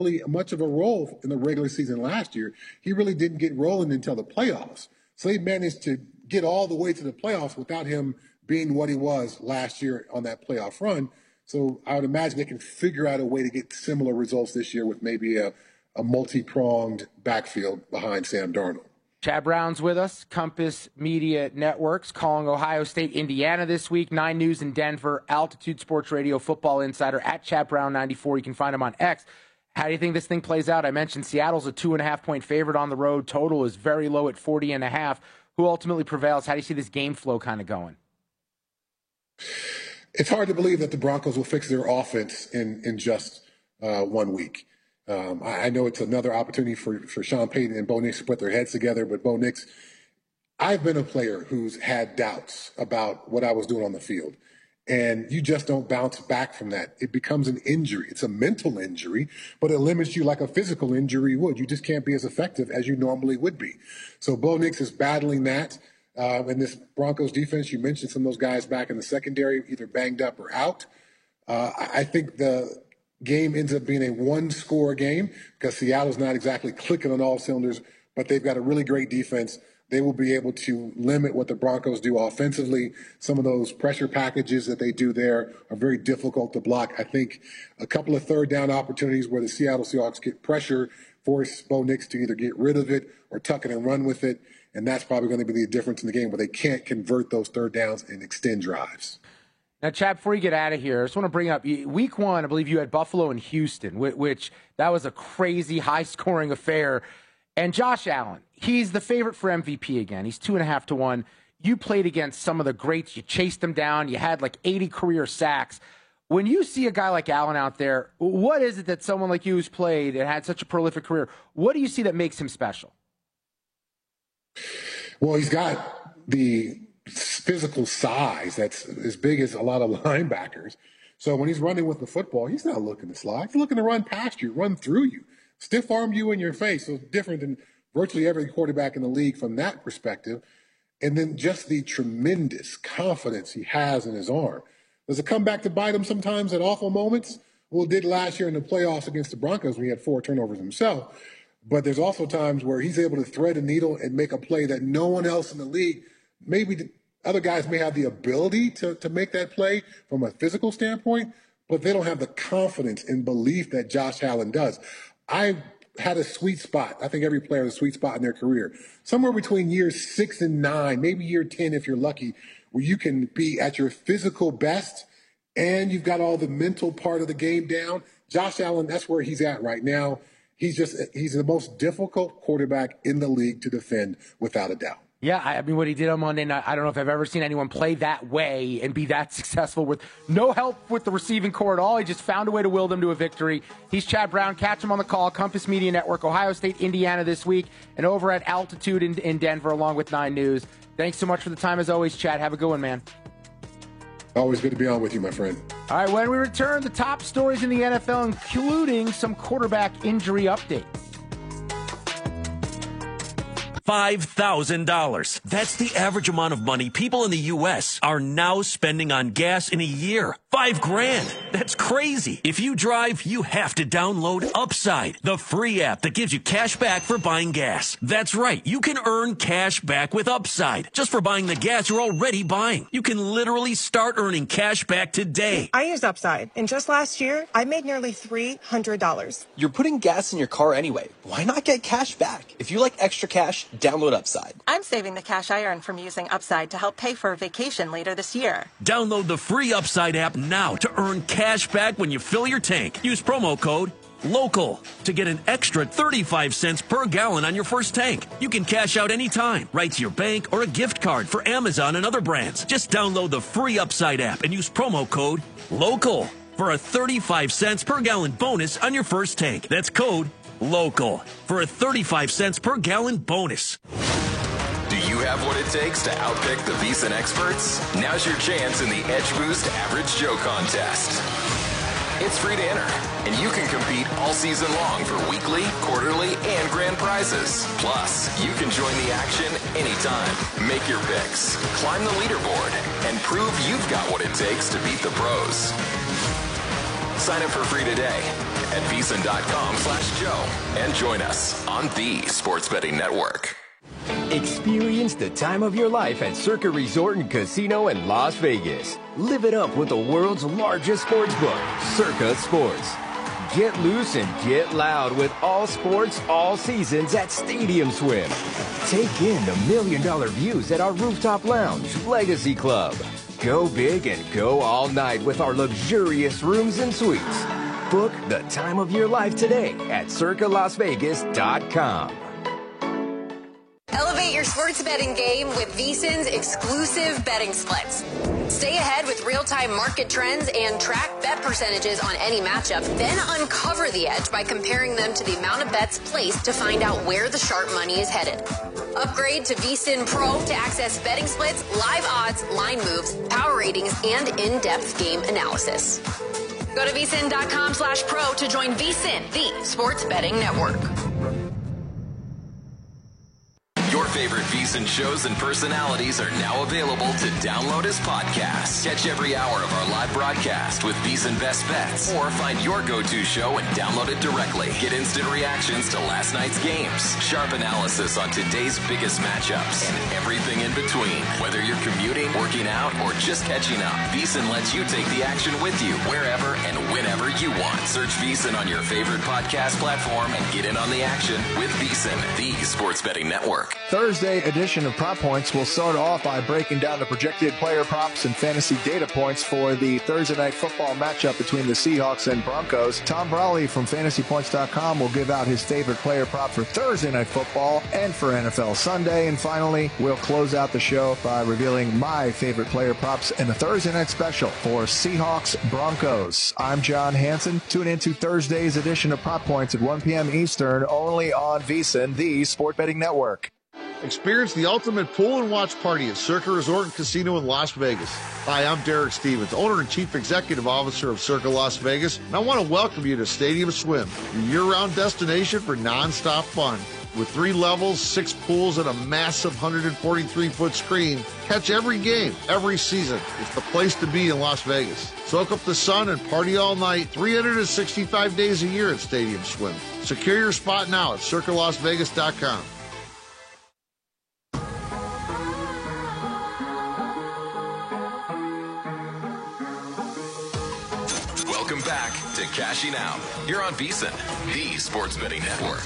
really much of a role in the regular season last year. He really didn't get rolling until the playoffs. So they managed to get all the way to the playoffs without him being what he was last year on that playoff run. So I would imagine they can figure out a way to get similar results this year with maybe a multi-pronged backfield behind Sam Darnold. Chad Brown's with us, Compass Media Networks, calling Ohio State, Indiana this week. 9 News in Denver, Altitude Sports Radio, Football Insider, at Chad Brown 94. You can find him on X. How do you think this thing plays out? I mentioned Seattle's a 2.5-point favorite on the road. Total is very low at 40.5. Who ultimately prevails? How do you see this game flow kind of going? It's hard to believe that the Broncos will fix their offense in just 1 week. I know it's another opportunity for Sean Payton and Bo Nix to put their heads together, but Bo Nix, I've been a player who's had doubts about what I was doing on the field, and you just don't bounce back from that. It becomes an injury. It's a mental injury, but it limits you like a physical injury would. You just can't be as effective as you normally would be. So Bo Nix is battling that. In this Broncos defense, you mentioned some of those guys back in the secondary, either banged up or out. I think the game ends up being a 1-score game because Seattle's not exactly clicking on all cylinders, but they've got a really great defense. They will be able to limit what the Broncos do offensively. Some of those pressure packages that they do there are very difficult to block. I think a couple of third down opportunities where the Seattle Seahawks get pressure, force Bo Nix to either get rid of it or tuck it and run with it. And that's probably going to be the difference in the game where they can't convert those third downs and extend drives. Now, Chad, before you get out of here, I just want to bring up week 1, I believe you had Buffalo and Houston, which that was a crazy high-scoring affair. And Josh Allen, he's the favorite for MVP again. He's 2.5 to 1. You played against some of the greats. You chased them down. You had like 80 career sacks. When you see a guy like Allen out there, what is it that someone like you who's played and had such a prolific career, what do you see that makes him special? Well, he's got the physical size that's as big as a lot of linebackers. So when he's running with the football, he's not looking to slide. He's looking to run past you, run through you, stiff arm you in your face. So it's different than virtually every quarterback in the league from that perspective. And then just the tremendous confidence he has in his arm. Does it come back to bite him sometimes at awful moments? Well, it did last year in the playoffs against the Broncos when he had 4 turnovers himself. But there's also times where he's able to thread a needle and make a play that no one else in the league, maybe the other guys may have the ability to make that play from a physical standpoint, but they don't have the confidence and belief that Josh Allen does. I had a sweet spot. I think every player has a sweet spot in their career. Somewhere between years 6 and 9, maybe year 10 if you're lucky, where you can be at your physical best and you've got all the mental part of the game down. Josh Allen, that's where he's at right now. He's the most difficult quarterback in the league to defend, without a doubt. Yeah, I mean, what he did on Monday night, I don't know if I've ever seen anyone play that way and be that successful with no help with the receiving core at all. He just found a way to will them to a victory. He's Chad Brown. Catch him on the call. Compass Media Network, Ohio State, Indiana this week, and over at Altitude in Denver along with 9 News. Thanks so much for the time as always, Chad. Have a good one, man. Always good to be on with you, my friend. All right, when we return, the top stories in the NFL, including some quarterback injury updates. $5,000. That's the average amount of money people in the U.S. are now spending on gas in a year. $5,000. That's crazy. If you drive, you have to download Upside, the free app that gives you cash back for buying gas. That's right. You can earn cash back with Upside just for buying the gas you're already buying. You can literally start earning cash back today. I used Upside, and just last year, I made nearly $300. You're putting gas in your car anyway. Why not get cash back? If you like extra cash, download Upside. I'm saving the cash I earn from using Upside to help pay for a vacation later this year. Download the free Upside app now to earn cash back when you fill your tank. Use promo code LOCAL to get an extra 35 cents per gallon on your first tank. You can cash out anytime, right to your bank or a gift card for Amazon and other brands. Just download the free Upside app and use promo code LOCAL for a 35 cents per gallon bonus on your first tank. That's code LOCAL for a 35 cents per gallon bonus. Do you have what it takes to outpick the VSiN experts? Now's your chance in the Edge Boost Average Joe contest. It's free to enter, and you can compete all season long for weekly, quarterly, and grand prizes. Plus, you can join the action anytime. Make your picks, climb the leaderboard, and prove you've got what it takes to beat the pros. Sign up for free today at VSiN.com/Joe and join us on the Sports Betting Network. Experience the time of your life at Circa Resort and Casino in Las Vegas. Live it up with the world's largest sports book, Circa Sports. Get loose and get loud with all sports, all seasons at Stadium Swim. Take in the $1 million views at our rooftop lounge, Legacy Club. Go big and go all night with our luxurious rooms and suites. Book the time of your life today at circalasvegas.com. Elevate your sports betting game with VSiN's exclusive betting splits. Stay ahead with real-time market trends and track bet percentages on any matchup, then uncover the edge by comparing them to the amount of bets placed to find out where the sharp money is headed. Upgrade to VSiN Pro to access betting splits, live odds, line moves, power ratings, and in-depth game analysis. Go to VSiN.com/pro to join VSiN, the sports betting network. Your favorite VSiN shows and personalities are now available to download as podcasts. Catch every hour of our live broadcast with VSiN Best Bets, or find your go-to show and download it directly. Get instant reactions to last night's games, sharp analysis on today's biggest matchups, and everything in between. Whether you're commuting, working out, or just catching up, VSiN lets you take the action with you wherever and whenever you want. Search VSiN on your favorite podcast platform and get in on the action with VSiN, the sports betting network. Thursday edition of Prop Points will start off by breaking down the projected player props and fantasy data points for the Thursday night football matchup between the Seahawks and Broncos. Tom Brawley from FantasyPoints.com will give out his favorite player prop for Thursday night football and for NFL Sunday. And finally, we'll close out the show by revealing my favorite player props in the Thursday night special for Seahawks Broncos. I'm John Hansen. Tune into Thursday's edition of Prop Points at 1 p.m. Eastern, only on VSiN, the sport betting network. Experience the ultimate pool and watch party at Circa Resort and Casino in Las Vegas. Hi, I'm Derek Stevens, owner and chief executive officer of Circa Las Vegas, and I want to welcome you to Stadium Swim, your year-round destination for non-stop fun. With 3 levels, 6 pools, and a massive 143-foot screen, catch every game, every season. It's the place to be in Las Vegas. Soak up the sun and party all night, 365 days a year at Stadium Swim. Secure your spot now at CircaLasVegas.com. Welcome back to Cashing Out here on VSiN, the sports betting network.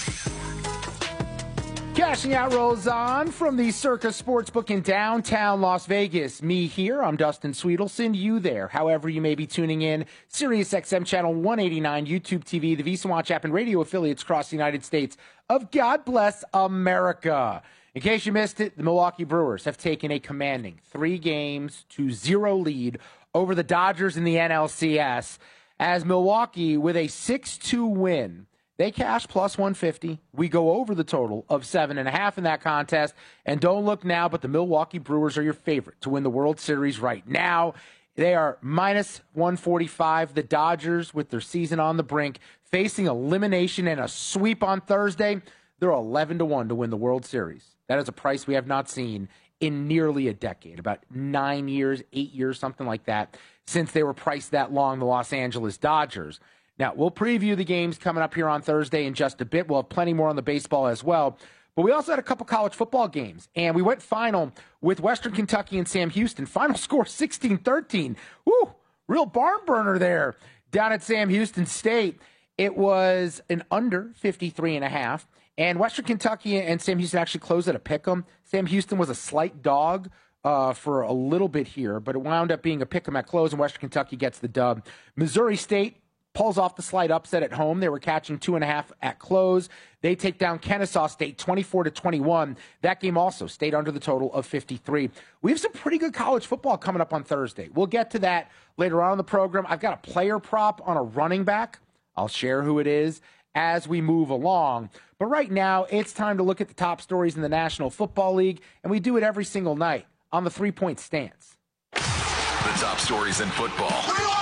Cashing Out rolls on from the Circa Sportsbook in downtown Las Vegas. Me here, I'm Dustin Sweetelson, you there. However you may be tuning in, SiriusXM Channel 189, YouTube TV, the VSiN Watch app, and radio affiliates across the United States of God Bless America. In case you missed it, the Milwaukee Brewers have taken a commanding 3-0 lead over the Dodgers in the NLCS, as Milwaukee, with a 6-2 win, they cash plus 150. We go over the total of 7.5 in that contest. And don't look now, but the Milwaukee Brewers are your favorite to win the World Series right now. They are minus 145. The Dodgers, with their season on the brink, facing elimination and a sweep on Thursday, they're 11-1 to win the World Series. That is a price we have not seen in nearly a decade, about 9 years, 8 years, something like that, since they were priced that long, the Los Angeles Dodgers. Now, we'll preview the games coming up here on Thursday in just a bit. We'll have plenty more on the baseball as well. But we also had a couple college football games, and we went final with Western Kentucky and Sam Houston. Final score 16-13. Woo, real barn burner there down at Sam Houston State. It was an under 53.5. And Western Kentucky and Sam Houston actually closed at a pick'em. Sam Houston was a slight dog for a little bit here, but it wound up being a pick'em at close, and Western Kentucky gets the dub. Missouri State pulls off the slight upset at home. They were catching 2.5 at close. They take down Kennesaw State 24-21. That game also stayed under the total of 53. We have some pretty good college football coming up on Thursday. We'll get to that later on in the program. I've got a player prop on a running back. I'll share who it is as we move along. But right now, it's time to look at the top stories in the National Football League, and we do it every single night on the 3-point stance. The top stories in football.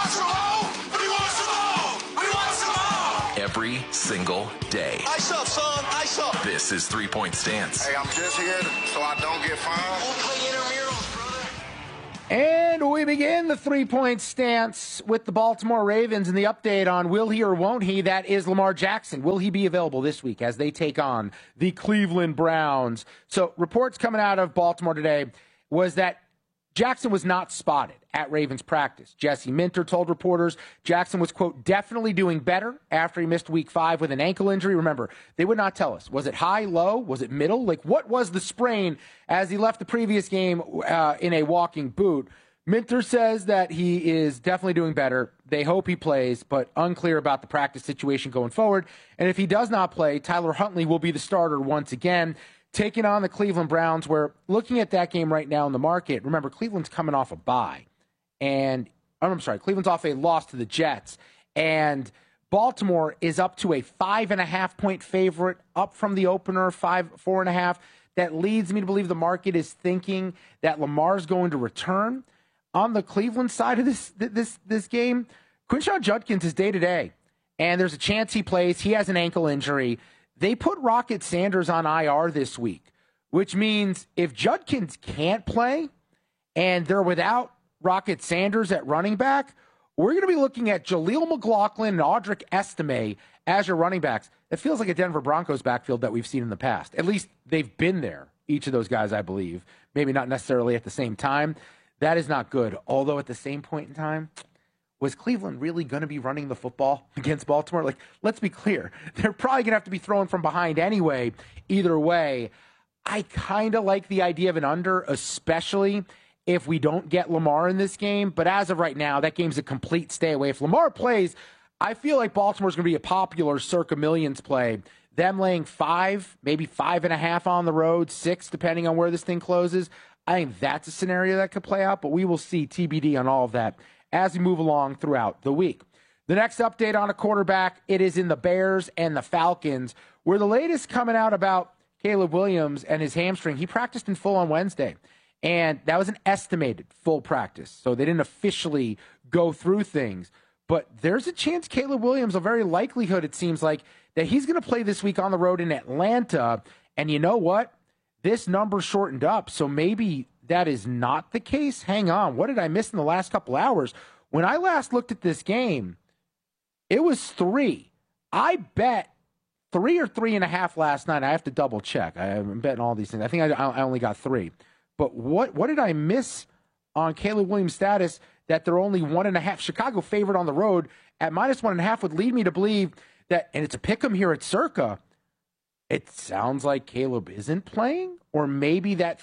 Every single day. Ice up, son. Ice up. This is 3-point stance. Hey, I'm just here so I don't get fined. We'll play intramurals, brother. And we begin the three-point stance with the Baltimore Ravens and the update on will he or won't he. That is Lamar Jackson. Will he be available this week as they take on the Cleveland Browns? So reports coming out of Baltimore today was that Jackson was not spotted at Ravens practice. Jesse Minter told reporters Jackson was, quote, definitely doing better after he missed week 5 with an ankle injury. Remember, they would not tell us. Was it high, low? Was it middle? Like, what was the sprain as he left the previous game in a walking boot? Minter says that he is definitely doing better. They hope he plays, but unclear about the practice situation going forward. And if he does not play, Tyler Huntley will be the starter once again, taking on the Cleveland Browns, where looking at that game right now in the market, remember, Cleveland's coming off a bye. And Cleveland's off a loss to the Jets. And Baltimore is up to a 5.5-point favorite, up from the opener, 4.5. That leads me to believe the market is thinking that Lamar's going to return. On the Cleveland side of this game, Quinshon Judkins is day-to-day. And there's a chance he plays. He has an ankle injury. They put Rocket Sanders on IR this week, which means if Judkins can't play and they're without Rocket Sanders at running back, we're going to be looking at Jaleel McLaughlin and Audric Estime as your running backs. It feels like a Denver Broncos backfield that we've seen in the past. At least they've been there, each of those guys, I believe. Maybe not necessarily at the same time. That is not good. Although at the same point in time, was Cleveland really going to be running the football against Baltimore? Like, let's be clear. They're probably going to have to be throwing from behind anyway. Either way, I kind of like the idea of an under, especially if we don't get Lamar in this game. But as of right now, that game's a complete stay away. If Lamar plays, I feel like Baltimore's going to be a popular circa millions play. Them laying 5, maybe 5.5 on the road, 6, depending on where this thing closes. I think that's a scenario that could play out, but we will see TBD on all of that as we move along throughout the week. The next update on a quarterback, it is in the Bears and the Falcons, where the latest coming out about Caleb Williams and his hamstring. He practiced in full on Wednesday, and that was an estimated full practice, so they didn't officially go through things. But there's a chance Caleb Williams, a very likelihood, it seems like, that he's going to play this week on the road in Atlanta. And you know what? This number shortened up, so maybe that is not the case. Hang on. What did I miss in the last couple hours? When I last looked at this game, it was 3. I bet 3 or 3.5 last night. I have to double check. I'm betting all these things. I think I only got 3. But what did I miss on Caleb Williams' status that they're only 1.5? Chicago favored on the road at -1.5 would lead me to believe that, and it's a pick 'em here at Circa, it sounds like Caleb isn't playing, or maybe that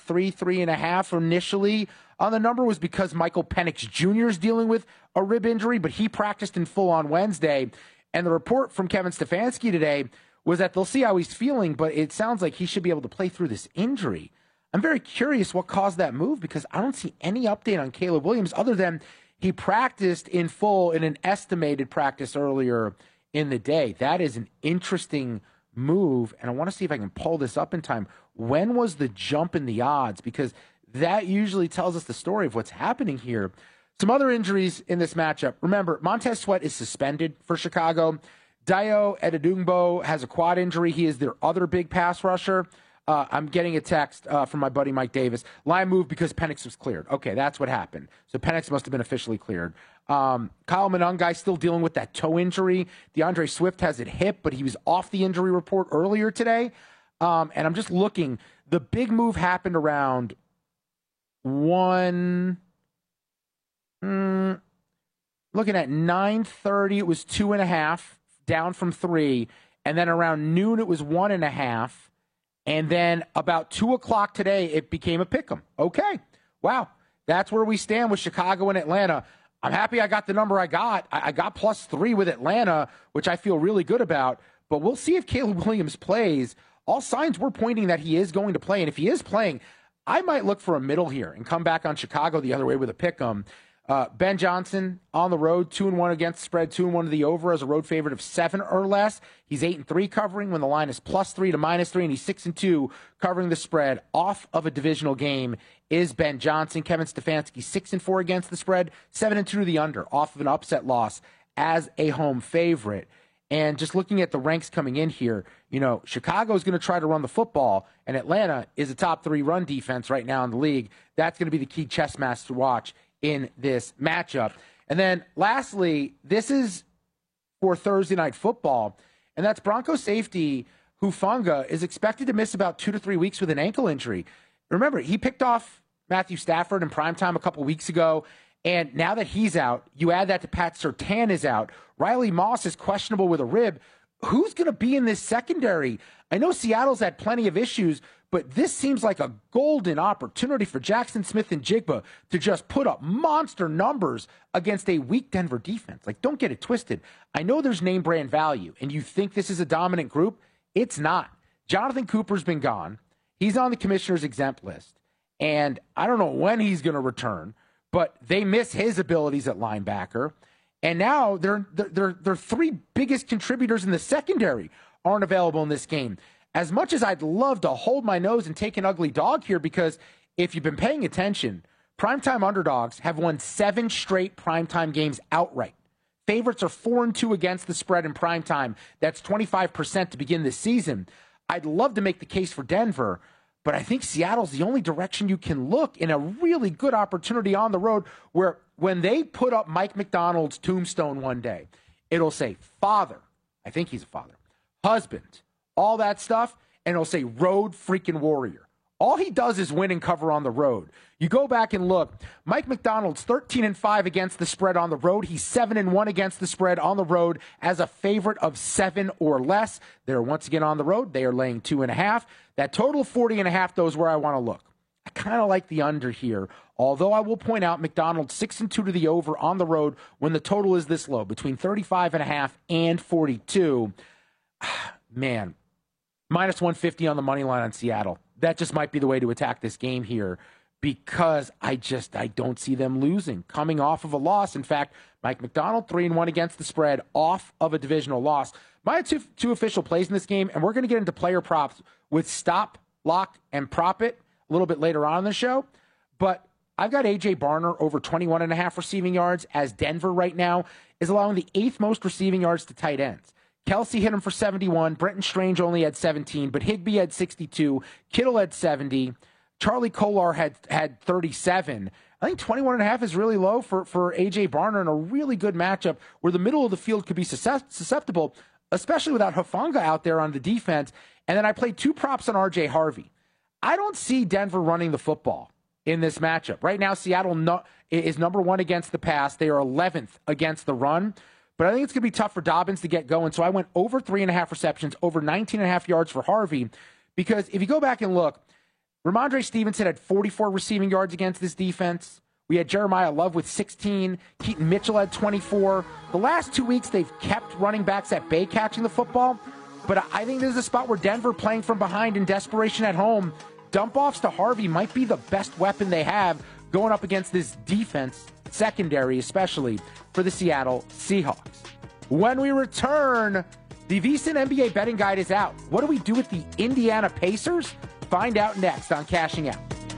3.5 initially on the number was because Michael Penix Jr. is dealing with a rib injury, but he practiced in full on Wednesday. And the report from Kevin Stefanski today was that they'll see how he's feeling, but it sounds like he should be able to play through this injury. I'm very curious what caused that move, because I don't see any update on Caleb Williams other than he practiced in full in an estimated practice earlier in the day. That is an interesting move, and I want to see if I can pull this up in time. When was the jump in the odds? Because that usually tells us the story of what's happening here. Some other injuries in this matchup. Remember, Montez Sweat is suspended for Chicago. Dayo Ededungbo has a quad injury. He is their other big pass rusher. I'm getting a text from my buddy Mike Davis. Line moved because Penix was cleared. Okay, that's what happened. So Penix must have been officially cleared. Kyle Monangai still dealing with that toe injury. DeAndre Swift has it hip, but he was off the injury report earlier today. And I'm just looking. The big move happened around 1. Looking at 9:30, it was 2.5, down from 3. And then around noon, it was 1.5. And then about 2 o'clock today, it became a pick'em. Okay. Wow. That's where we stand with Chicago and Atlanta. I'm happy I got the number I got. I got +3 with Atlanta, which I feel really good about. But we'll see if Caleb Williams plays. All signs were pointing that he is going to play. And if he is playing, I might look for a middle here and come back on Chicago the other way with a pick'em. Ben Johnson on the road, 2-1 against the spread, 2-1 to the over as a road favorite of 7 or less. He's 8-3 covering when the line is +3 to -3, and he's 6-2 covering the spread off of a divisional game is Ben Johnson. Kevin Stefanski, 6-4 against the spread, 7-2 to the under off of an upset loss as a home favorite. And just looking at the ranks coming in here, Chicago is going to try to run the football, and Atlanta is a top 3 run defense right now in the league. That's going to be the key chess match to watch in this matchup. And then lastly, this is for Thursday Night Football, and that's Broncos safety Hufanga is expected to miss about 2 to 3 weeks with an ankle injury. Remember, he picked off Matthew Stafford in primetime a couple weeks ago, and now that he's out, you add that to Pat Surtain is out. Riley Moss is questionable with a rib. Who's going to be in this secondary? I know Seattle's had plenty of issues, but this seems like a golden opportunity for Jackson Smith-Njigba to just put up monster numbers against a weak Denver defense. Like, don't get it twisted. I know there's name brand value, and you think this is a dominant group. It's not. Jonathan Cooper's been gone. He's on the commissioner's exempt list, and I don't know when he's going to return, but they miss his abilities at linebacker. And now their 3 biggest contributors in the secondary aren't available in this game. As much as I'd love to hold my nose and take an ugly dog here, because if you've been paying attention, primetime underdogs have won 7 straight primetime games outright. Favorites are 4-2 against the spread in primetime. That's 25% to begin this season. I'd love to make the case for Denver, but I think Seattle's the only direction you can look in a really good opportunity on the road where when they put up Mike McDonald's tombstone one day, it'll say father, I think he's a father, husband, all that stuff, and it'll say road freaking warrior. All he does is win and cover on the road. You go back and look. Mike McDonald's 13-5 against the spread on the road. He's 7-1 against the spread on the road as a favorite of 7 or less. They're once again on the road. They are laying 2.5. That total of 40.5, though, is where I want to look. I kind of like the under here, although I will point out McDonald's 6-2 to the over on the road when the total is this low, between 35.5 and 42. Man, minus 150 on the money line on Seattle. That just might be the way to attack this game here because I don't see them losing. Coming off of a loss, in fact, Mike McDonald, 3-1 against the spread, off of a divisional loss. My two official plays in this game, and we're going to get into player props with stop, lock, and prop it a little bit later on in the show. But I've got A.J. Barner over 21.5 receiving yards, as Denver right now is allowing the 8th most receiving yards to tight ends. Kelsey hit him for 71. Brenton Strange only had 17, but Higbee had 62. Kittle had 70. Charlie Kolar had 37. I think 21.5 is really low for A.J. Barner in a really good matchup where the middle of the field could be susceptible, especially without Hufanga out there on the defense. And then I played 2 props on R.J. Harvey. I don't see Denver running the football in this matchup. Right now, Seattle is number 1 against the pass. They are 11th against the run. But I think it's going to be tough for Dobbins to get going. So I went over 3.5 receptions, over 19.5 yards for Harvey. Because if you go back and look, Ramondre Stevenson had 44 receiving yards against this defense. We had Jeremiah Love with 16. Keaton Mitchell had 24. The last 2 weeks, they've kept running backs at bay catching the football. But I think there's a spot where Denver, playing from behind in desperation at home, dump-offs to Harvey might be the best weapon they have going up against this defense, secondary especially, for the Seattle Seahawks. When we return, the VSiN NBA betting guide is out. What do we do with the Indiana Pacers? Find out next on Cashing Out.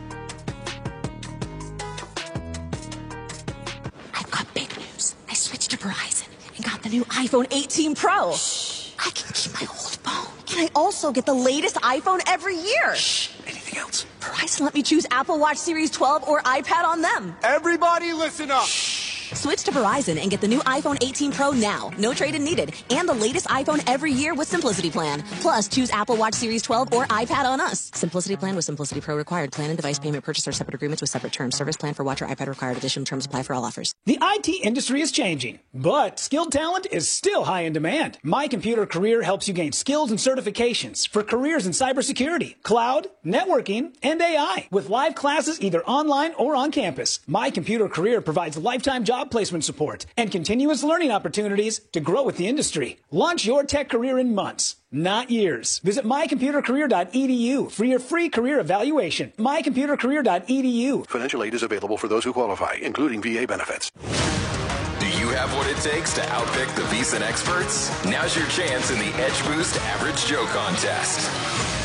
I've got big news. I switched to Verizon and got the new iPhone 18 Pro. Shh. I can keep my old phone. And I also get the latest iPhone every year. Shh. Anything else? Verizon let me choose Apple Watch Series 12 or iPad on them. Everybody listen up. Shh. Switch to Verizon and get the new iPhone 18 Pro now. No trade-in needed. And the latest iPhone every year with Simplicity Plan. Plus, choose Apple Watch Series 12 or iPad on us. Simplicity Plan with Simplicity Pro required. Plan and device payment purchase are separate agreements with separate terms. Service plan for watch or iPad required. Additional terms apply for all offers. The IT industry is changing, but skilled talent is still high in demand. My Computer Career helps you gain skills and certifications for careers in cybersecurity, cloud, networking, and AI. With live classes either online or on campus, My Computer Career provides lifetime job placement support and continuous learning opportunities to grow with the industry. Launch your tech career in months, not years. Visit mycomputercareer.edu for your free career evaluation. mycomputercareer.edu. Financial aid is available for those who qualify, including VA benefits. Do you have what it takes to outpick the VSiN experts? Now's your chance in the Edge Boost Average Joe contest.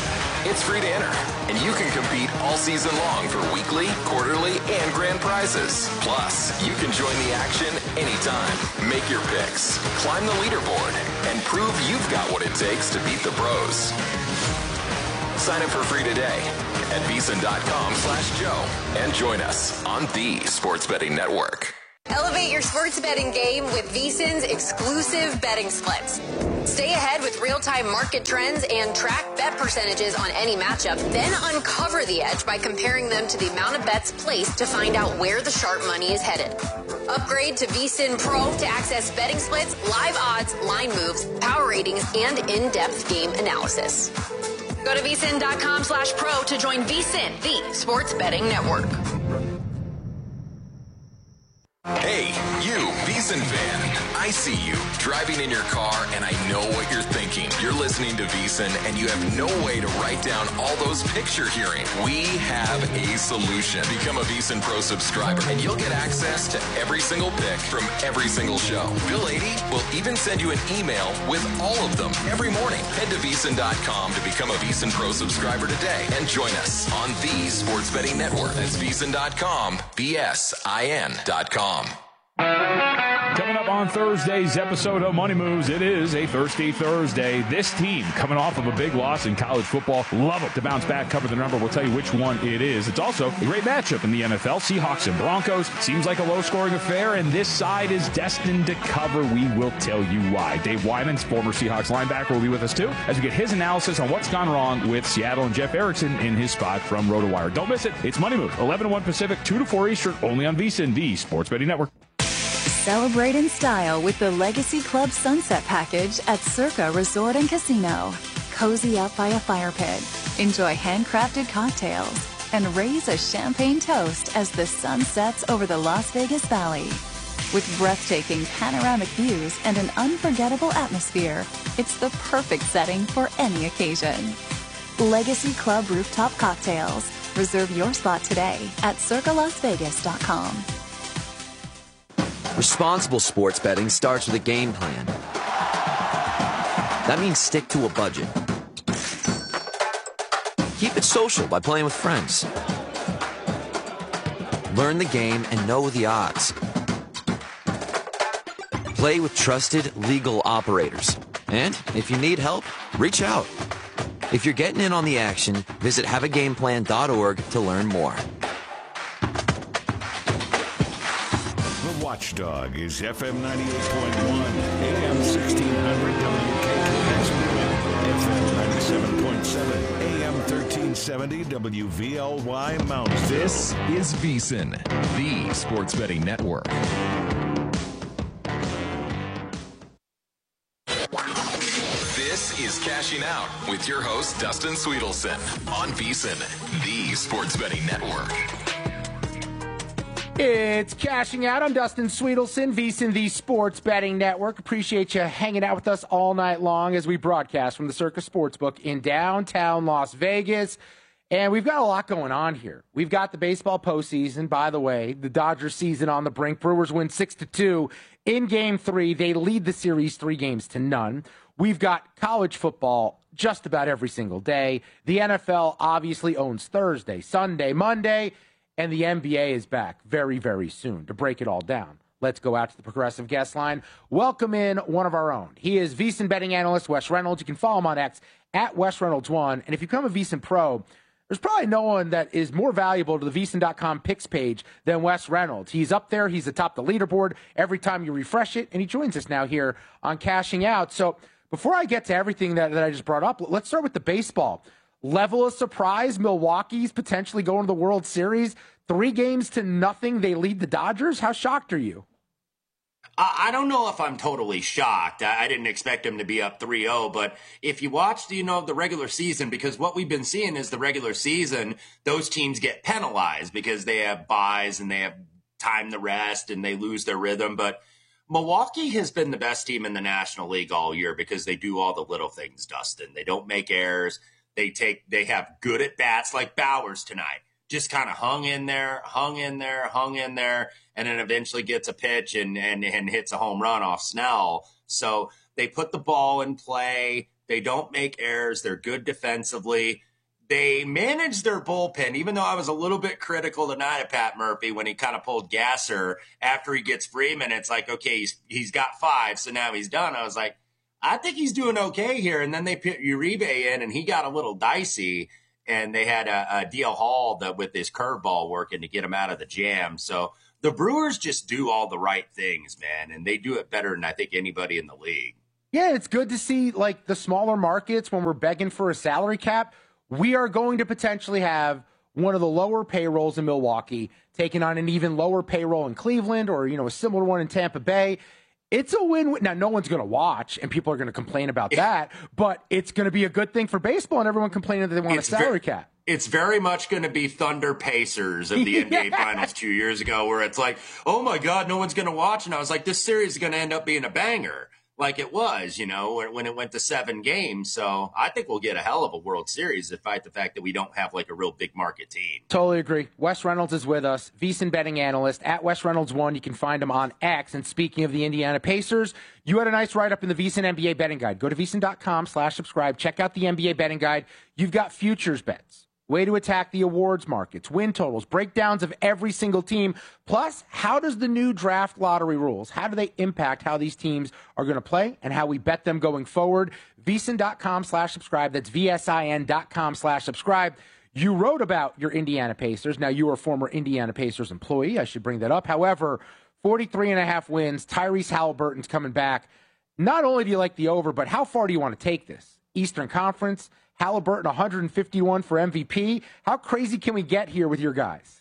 It's free to enter, and you can compete all season long for weekly, quarterly, and grand prizes. Plus, you can join the action anytime. Make your picks, climb the leaderboard, and prove you've got what it takes to beat the pros. Sign up for free today at VSiN.com/Joe and join us on the Sports Betting Network. Elevate your sports betting game with VSiN's exclusive betting splits. Stay ahead with real-time market trends and track bet percentages on any matchup, then uncover the edge by comparing them to the amount of bets placed to find out where the sharp money is headed. Upgrade to VSiN Pro to access betting splits, live odds, line moves, power ratings, and in-depth game analysis. Go to VSiN.com/pro to join VSiN, the sports betting network. Hey, you, VSiN fan. I see you driving in your car, and I know what you're thinking. You're listening to VSiN, and you have no way to write down all those picks you're hearing. We have a solution. Become a VSiN Pro subscriber, and you'll get access to every single pick from every single show. Bill 80 will even send you an email with all of them every morning. Head to VSiN.com to become a VSiN Pro subscriber today, and join us on the Sports Betting Network. That's VSiN.com, VSIN.com. Coming up on Thursday's episode of Money Moves, it is a Thirsty Thursday. This team coming off of a big loss in college football. Love it to bounce back, cover the number. We'll tell you which one it is. It's also a great matchup in the NFL. Seahawks and Broncos. Seems like a low-scoring affair, and this side is destined to cover. We will tell you why. Dave Wyman's former Seahawks linebacker will be with us, too, as we get his analysis on what's gone wrong with Seattle and Jeff Erickson in his spot from RotoWire. Don't miss it. It's Money Moves, 11 to 1 Pacific, 2 to 4 Eastern, only on VSiN, the Sports Betting Network. Celebrate in style with the Legacy Club Sunset Package at Circa Resort and Casino. Cozy up by a fire pit, enjoy handcrafted cocktails, and raise a champagne toast as the sun sets over the Las Vegas Valley. With breathtaking panoramic views and an unforgettable atmosphere, it's the perfect setting for any occasion. Legacy Club Rooftop Cocktails. Reserve your spot today at circalasvegas.com. Responsible sports betting starts with a game plan. That means stick to a budget. Keep it social by playing with friends. Learn the game and know the odds. Play with trusted legal operators. And if you need help, reach out. If you're getting in on the action, visit haveagameplan.org to learn more. Watchdog is FM 98.1, AM 1600 WKKX, FM 97.7, AM 1370 WVLY Mountain. This is VSiN, the Sports Betting Network. This is Cashing Out with your host, Dustin Sweetelson, on VSiN, the Sports Betting Network. It's Cashing Out. I'm Dustin Sweetelson, VSiN, the Sports Betting Network. Appreciate you hanging out with us all night long as we broadcast from the Circa Sportsbook in downtown Las Vegas. And we've got a lot going on here. We've got the baseball postseason, by the way, the Dodgers season on the brink. Brewers win 6-2 in Game 3. They lead the series 3-0. We've got college football just about every single day. The NFL obviously owns Thursday, Sunday, Monday. And the NBA is back very, very soon. To break it all down, let's go out to the Progressive guest line. Welcome in one of our own. He is VSiN betting analyst Wes Reynolds. You can follow him on X at WesReynolds1. And if you become a VSiN Pro, there's probably no one that is more valuable to the VSiN.com picks page than Wes Reynolds. He's up there. He's atop the leaderboard every time you refresh it. And he joins us now here on Cashing Out. So before I get to everything that I just brought up, let's start with the baseball. Level of surprise, Milwaukee's potentially going to the World Series. 3-0. They lead the Dodgers. How shocked are you? I don't know if I'm totally shocked. I didn't expect them to be up 3-0, but if you watch, the regular season, because what we've been seeing is the regular season, those teams get penalized because they have buys and they have time to rest and they lose their rhythm. But Milwaukee has been the best team in the National League all year because they do all the little things, Dustin. They don't make errors. They have good at bats like Bowers tonight. Just kind of hung in there, and then eventually gets a pitch and hits a home run off Snell. So they put the ball in play. They don't make errors. They're good defensively. they managed their bullpen, even though I was a little bit critical tonight of Pat Murphy when he kind of pulled Gasser after he gets Freeman. It's like, okay, he's got 5, so now he's done. I was like, I think he's doing okay here. And then they put Uribe in, and he got a little dicey, and they had a DL Hall with his curveball working to get him out of the jam. So the Brewers just do all the right things, man, and they do it better than I think anybody in the league. Yeah, it's good to see, like, the smaller markets when we're begging for a salary cap. We are going to potentially have one of the lower payrolls in Milwaukee taking on an even lower payroll in Cleveland, or, a similar one in Tampa Bay. It's a win-win. Now, no one's going to watch, and people are going to complain about that, but it's going to be a good thing for baseball, and everyone complaining that they want a salary cap. It's very much going to be Thunder Pacers of the NBA Finals 2 years ago, where it's like, oh, my God, no one's going to watch. And I was like, this series is going to end up being a banger. Like it was, when it went to 7 games. So I think we'll get a hell of a World Series despite the fact that we don't have like a real big market team. Totally agree. Wes Reynolds is with us, VSiN betting analyst at Wes Reynolds 1. You can find him on X. And speaking of the Indiana Pacers, you had a nice write-up in the VSiN NBA betting guide. Go to VSiN.com/subscribe. Check out the NBA betting guide. You've got futures bets. Way to attack the awards markets, win totals, breakdowns of every single team. Plus, how does the new draft lottery rules, how do they impact how these teams are going to play and how we bet them going forward? VSiN.com/subscribe. That's VSIN.com/subscribe. You wrote about your Indiana Pacers. Now, you are a former Indiana Pacers employee. I should bring that up. However, 43.5 wins. Tyrese Halliburton's coming back. Not only do you like the over, but how far do you want to take this? Eastern Conference, Halliburton 151 for MVP. How crazy can we get here with your guys?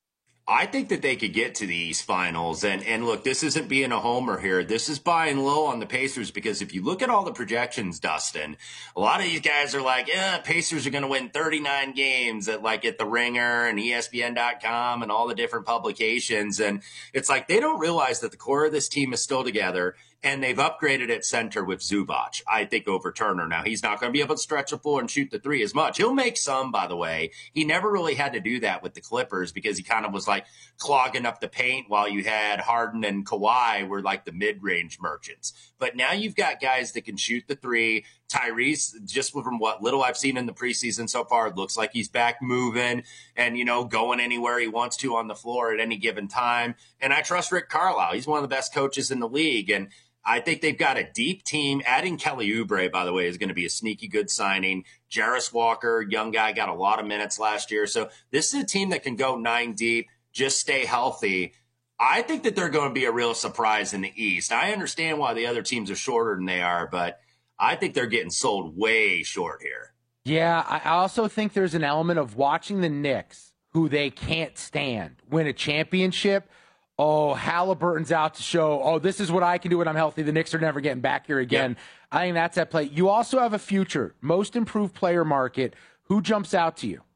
I think that they could get to the East Finals. And look, this isn't being a homer here. This is buying low on the Pacers, because if you look at all the projections, Dustin, a lot of these guys are like, Pacers are going to win 39 games at The Ringer and ESPN.com and all the different publications. And it's like they don't realize that the core of this team is still together. And they've upgraded at center with Zubac, I think, over Turner. Now, he's not going to be able to stretch the floor and shoot the 3 as much. He'll make some, by the way. He never really had to do that with the Clippers because he kind of was like clogging up the paint while you had Harden and Kawhi were like the mid-range merchants. But now you've got guys that can shoot the 3. Tyrese, just from what little I've seen in the preseason so far, it looks like he's back moving and, going anywhere he wants to on the floor at any given time. And I trust Rick Carlisle. He's one of the best coaches in the league. And I think they've got a deep team. Adding Kelly Oubre, by the way, is going to be a sneaky good signing. Jarris Walker, young guy, got a lot of minutes last year. So this is a team that can go 9 deep, just stay healthy. I think that they're going to be a real surprise in the East. I understand why the other teams are shorter than they are, but I think they're getting sold way short here. Yeah, I also think there's an element of watching the Knicks, who they can't stand, win a championship. Oh, Halliburton's out to show, this is what I can do when I'm healthy. The Knicks are never getting back here again. Yep. I think that's at play. You also have a future, most improved player market. Who jumps out to you?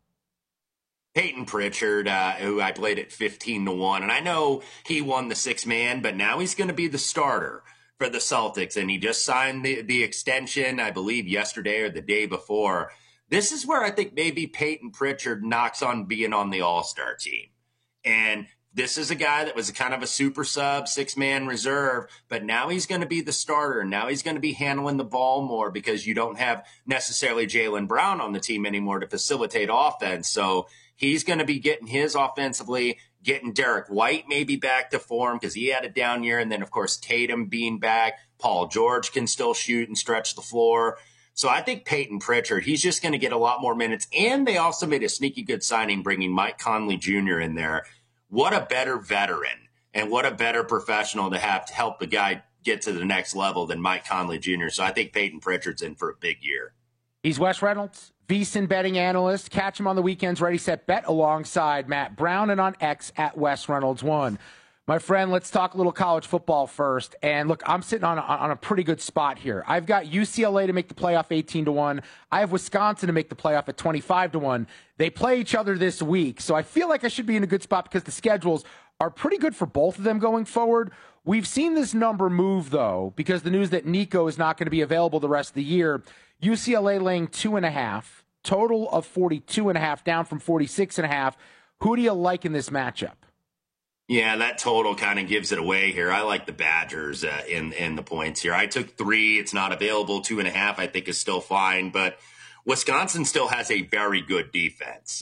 Peyton Pritchard, who I played at 15-1. And I know he won the 6-man, but now he's going to be the starter for the Celtics. And he just signed the extension, I believe, yesterday or the day before. This is where I think maybe Peyton Pritchard knocks on being on the All-Star team. And this is a guy that was kind of a super sub, 6-man reserve, but now he's going to be the starter. Now he's going to be handling the ball more because you don't have necessarily Jaylen Brown on the team anymore to facilitate offense. So he's going to be getting his offensively, getting Derek White maybe back to form because he had a down year. And then, of course, Tatum being back. Paul George can still shoot and stretch the floor. So I think Peyton Pritchard, he's just going to get a lot more minutes. And they also made a sneaky good signing bringing Mike Conley Jr. in there. What a better veteran and what a better professional to have to help the guy get to the next level than Mike Conley Jr. So I think Peyton Pritchard's in for a big year. He's Wes Reynolds, VSiN betting analyst. Catch him on the weekends, Ready, Set, Bet, alongside Matt Brown, and on X at Wes Reynolds 1. My friend, let's talk a little college football first. And look, I'm sitting on a pretty good spot here. I've got UCLA to make the playoff 18-1. I have Wisconsin to make the playoff at 25-1. They play each other this week, so I feel like I should be in a good spot because the schedules are pretty good for both of them going forward. We've seen this number move, though, because the news that Nico is not going to be available the rest of the year. UCLA laying 2.5, total of 42.5, down from 46.5. Who do you like in this matchup? Yeah, that total kind of gives it away here. I like the Badgers in the points here. I took 3. It's not available. 2.5 I think is still fine. But Wisconsin still has a very good defense,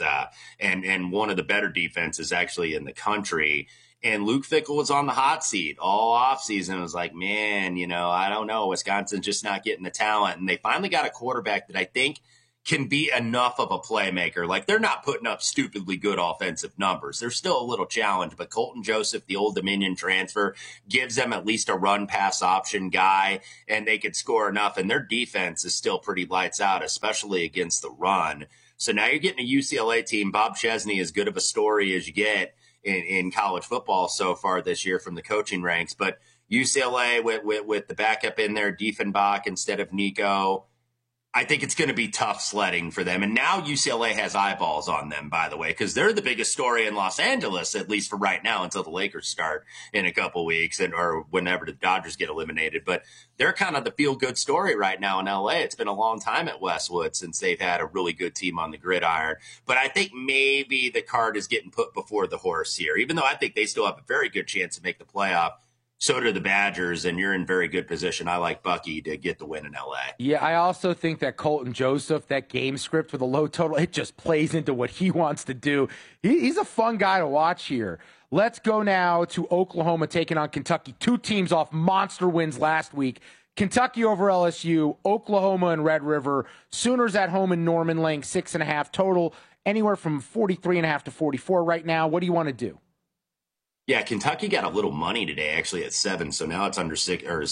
and one of the better defenses actually in the country. And Luke Fickell was on the hot seat all offseason. It was like, man, I don't know. Wisconsin's just not getting the talent. And they finally got a quarterback that I think can be enough of a playmaker. Like, they're not putting up stupidly good offensive numbers. There's still a little challenge, but Colton Joseph, the Old Dominion transfer, gives them at least a run-pass option guy, and they could score enough. And their defense is still pretty lights out, especially against the run. So now you're getting a UCLA team. Bob Chesney, as good of a story as you get in college football so far this year from the coaching ranks. But UCLA with the backup in there, Diefenbach instead of Nico, I think it's going to be tough sledding for them. And now UCLA has eyeballs on them, by the way, because they're the biggest story in Los Angeles, at least for right now, until the Lakers start in a couple weeks or whenever the Dodgers get eliminated. But they're kind of the feel-good story right now in LA. It's been a long time at Westwood since they've had a really good team on the gridiron. But I think maybe the cart is getting put before the horse here, even though I think they still have a very good chance to make the playoff. So do the Badgers, and you're in very good position. I like Bucky to get the win in L.A. Yeah, I also think that Colton Joseph, that game script with a low total, it just plays into what he wants to do. He's a fun guy to watch here. Let's go now to Oklahoma taking on Kentucky. Two teams off monster wins last week. Kentucky over LSU, Oklahoma and Red River. Sooners at home in Norman laying 6.5 total, anywhere from 43.5 to 44 right now. What do you want to do? Yeah, Kentucky got a little money today, actually, at 7, so now it's under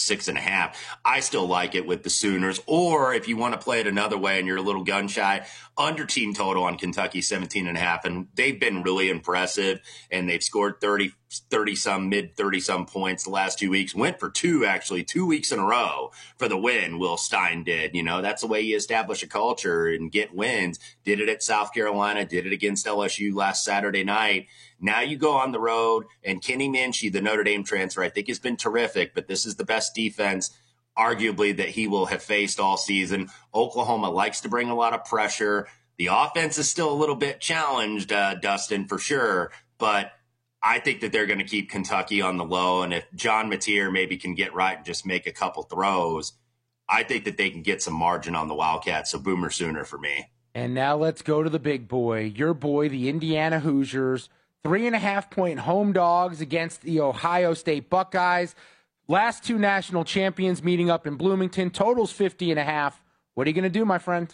6.5. I still like it with the Sooners. Or if you want to play it another way and you're a little gun shy, under team total on Kentucky 17.5, and they've been really impressive, and they've scored 30-some, mid-30-some points the last 2 weeks. Went for 2 weeks in a row for the win, Will Stein did. That's the way you establish a culture and get wins. Did it at South Carolina, did it against LSU last Saturday night. Now you go on the road, and Kenny Minchey, the Notre Dame transfer, I think has been terrific, but this is the best defense, arguably, that he will have faced all season. Oklahoma likes to bring a lot of pressure. The offense is still a little bit challenged, Dustin, for sure, but I think that they're going to keep Kentucky on the low, and if John Mateer maybe can get right and just make a couple throws, I think that they can get some margin on the Wildcats, so Boomer Sooner for me. And now let's go to the big boy, your boy, the Indiana Hoosiers. 3.5-point home dogs against the Ohio State Buckeyes. Last 2 national champions meeting up in Bloomington. Totals 50.5. What are you going to do, my friend?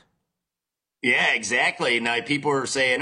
Yeah, exactly. Now, people are saying,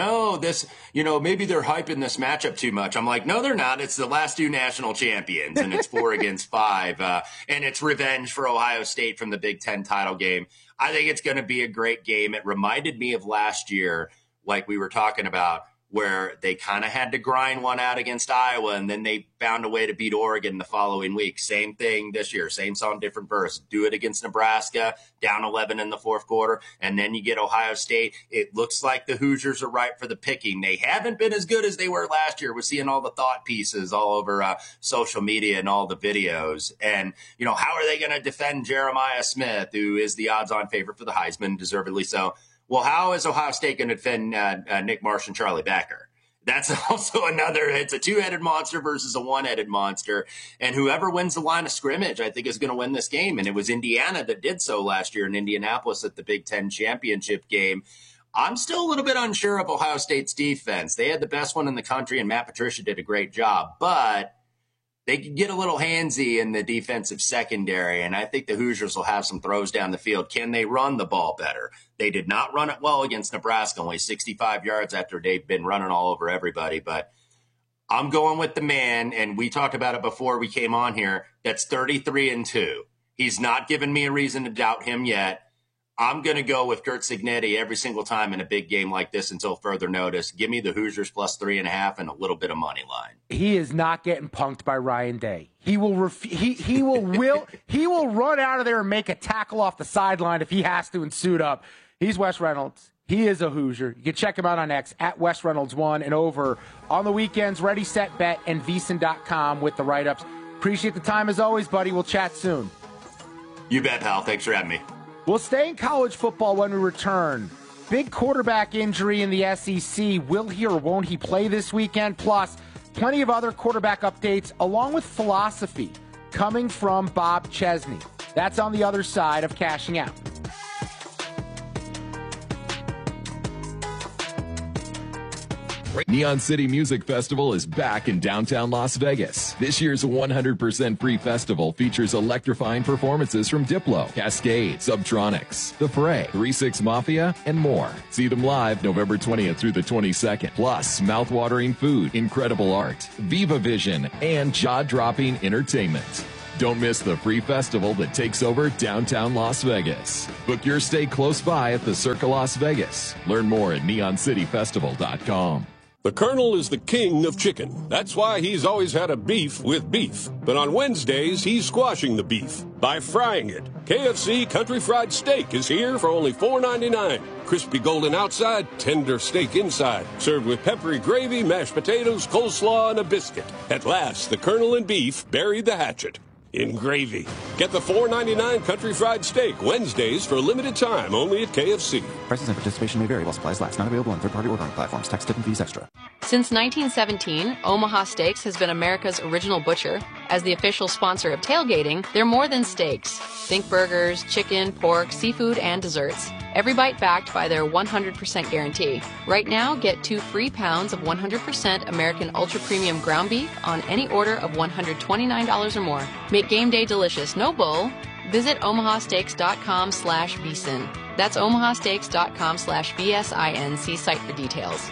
maybe they're hyping this matchup too much. I'm like, no, they're not. It's the last 2 national champions, and it's 4 against 5. And it's revenge for Ohio State from the Big Ten title game. I think it's going to be a great game. It reminded me of last year, like we were talking about, where they kind of had to grind one out against Iowa, and then they found a way to beat Oregon the following week. Same thing this year, same song, different verse. Do it against Nebraska, down 11 in the fourth quarter, and then you get Ohio State. It looks like the Hoosiers are ripe for the picking. They haven't been as good as they were last year. We're seeing all the thought pieces all over social media and all the videos. And, how are they going to defend Jeremiah Smith, who is the odds-on favorite for the Heisman, deservedly so? Well, how is Ohio State going to defend Nick Marsh and Charlie Backer? That's also it's a 2-headed monster versus a 1-headed monster. And whoever wins the line of scrimmage, I think, is going to win this game. And it was Indiana that did so last year in Indianapolis at the Big Ten championship game. I'm still a little bit unsure of Ohio State's defense. They had the best one in the country, and Matt Patricia did a great job. But they could get a little handsy in the defensive secondary, and I think the Hoosiers will have some throws down the field. Can they run the ball better? They did not run it well against Nebraska, only 65 yards after they've been running all over everybody. But I'm going with the man, and we talked about it before we came on here, that's 33-2. He's not given me a reason to doubt him yet. I'm going to go with Curt Cignetti every single time in a big game like this until further notice. Give me the Hoosiers plus 3.5 and a little bit of money line. He is not getting punked by Ryan Day. He will he will run out of there and make a tackle off the sideline if he has to and suit up. He's Wes Reynolds. He is a Hoosier. You can check him out on X at Wes Reynolds 1 and over on the weekends. Ready, Set, Bet, and VSiN.com with the write-ups. Appreciate the time as always, buddy. We'll chat soon. You bet, pal. Thanks for having me. We'll stay in college football when we return. Big quarterback injury in the SEC. Will he or won't he play this weekend? Plus, plenty of other quarterback updates, along with philosophy coming from Bob Chesney. That's on the other side of Cashing Out. Neon City Music Festival is back in downtown Las Vegas. This year's 100% free festival features electrifying performances from Diplo, Cascade, Subtronics, The Fray, 3-6 Mafia, and more. See them live November 20th through the 22nd. Plus, mouthwatering food, incredible art, Viva Vision, and jaw-dropping entertainment. Don't miss the free festival that takes over downtown Las Vegas. Book your stay close by at the Circa Las Vegas. Learn more at neoncityfestival.com. The Colonel is the king of chicken. That's why he's always had a beef with beef. But on Wednesdays, he's squashing the beef by frying it. KFC Country Fried Steak is here for only $4.99. Crispy golden outside, tender steak inside. Served with peppery gravy, mashed potatoes, coleslaw, and a biscuit. At last, the Colonel and beef buried the hatchet in gravy. Get the $4.99 Country Fried Steak Wednesdays for a limited time only at KFC. Prices and participation may vary while supplies last. Not available on third-party ordering platforms. Tax, tip, and fees extra. Since 1917, Omaha Steaks has been America's original butcher. As the official sponsor of tailgating, they're more than steaks. Think burgers, chicken, pork, seafood, and desserts. Every bite backed by their 100% guarantee. Right now, get 2 free pounds of 100% American Ultra Premium ground beef on any order of $129 or more. Make game day delicious, no bull. Visit omahasteaks.com/bsin. That's omahasteaks.com/BSIN. See site for details.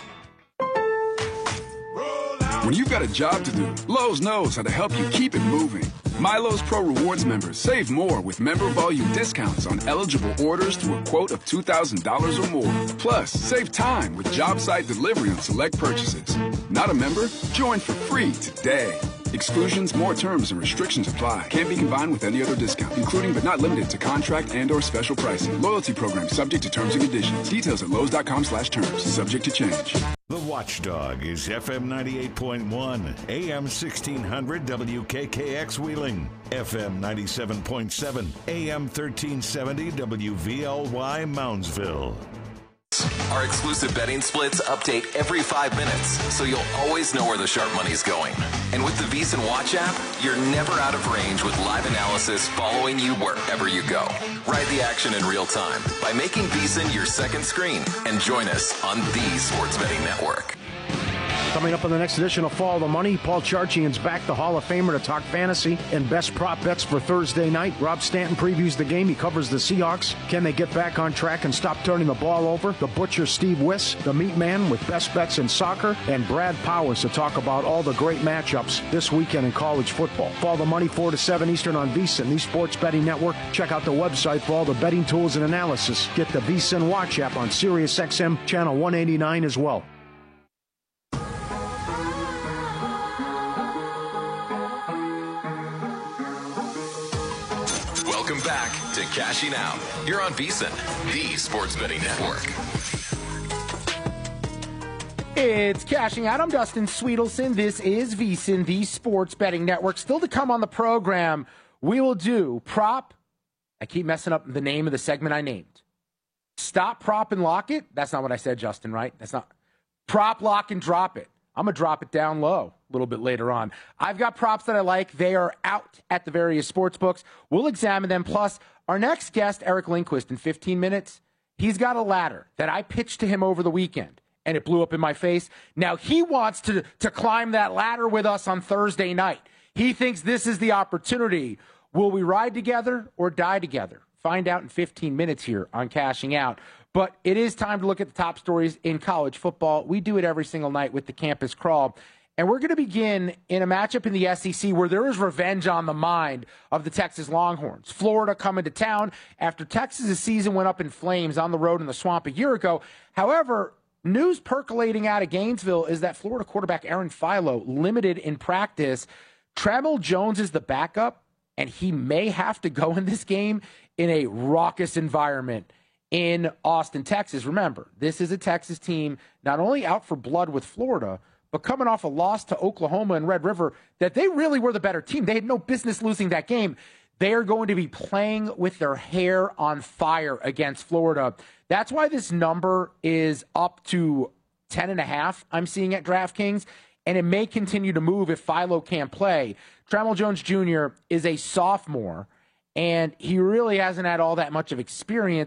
When you've got a job to do, Lowe's knows how to help you keep it moving. My Lowe's Pro Rewards members save more with member volume discounts on eligible orders through a quote of $2,000 or more. Plus, save time with job site delivery on select purchases. Not a member? Join for free today. Exclusions, more terms, and restrictions apply. Can't be combined with any other discount, including but not limited to contract and/or special pricing. Loyalty program subject to terms and conditions. Details at Lowe's.com/terms. Subject to change. The Watchdog is FM 98.1, AM 1600 WKKX Wheeling, FM 97.7, AM 1370 WVLY Moundsville. Our exclusive betting splits update every 5 minutes, so you'll always know where the sharp money's going. And with the VSiN Watch app, you're never out of range with live analysis following you wherever you go. Ride the action in real time by making VSiN your second screen and join us on the Sports Betting Network. Coming up on the next edition of Follow the Money, Paul Charchian's back, the Hall of Famer, to talk fantasy and best prop bets for Thursday night. Rob Stanton previews the game. He covers the Seahawks. Can they get back on track and stop turning the ball over? The Butcher, Steve Wiss, the Meat Man with best bets in soccer, and Brad Powers to talk about all the great matchups this weekend in college football. Follow the Money 4 to 7 Eastern on VSiN, the Sports Betting Network. Check out the website for all the betting tools and analysis. Get the VSiN Watch app on Sirius XM channel 189 as well. Welcome back to Cashing Out here on VSiN, the Sports Betting Network. It's Cashing Out. I'm Dustin Sweetelson. This is VSiN, the Sports Betting Network. Still to come on the program, we will do prop. I keep messing up the name of the segment I named. Stop, prop, and lock it. That's not what I said, Justin, right? That's not. Prop, lock, and drop it. I'm going to drop it down low a little bit later on. I've got props that I like. They are out at the various sports books. We'll examine them. Plus, our next guest, Eric Lindquist, in 15 minutes, he's got a ladder that I pitched to him over the weekend, and it blew up in my face. Now, he wants to climb that ladder with us on Thursday night. He thinks this is the opportunity. Will we ride together or die together? Find out in 15 minutes here on Cashing Out. But it is time to look at the top stories in college football. We do it every single night with the Campus Crawl. And we're going to begin in a matchup in the SEC where there is revenge on the mind of the Texas Longhorns. Florida coming to town after Texas' season went up in flames on the road in the Swamp a year ago. However, news percolating out of Gainesville is that Florida quarterback Aaron Philo limited in practice. Trammell Jones is the backup, and he may have to go in this game in a raucous environment in Austin, Texas. Remember, this is a Texas team not only out for blood with Florida, but coming off a loss to Oklahoma and Red River, that they really were the better team. They had no business losing that game. They are going to be playing with their hair on fire against Florida. That's why this number is up to 10.5, I'm seeing at DraftKings, and it may continue to move if Philo can't play. Trammell Jones Jr. is a sophomore, and he really hasn't had all that much of experience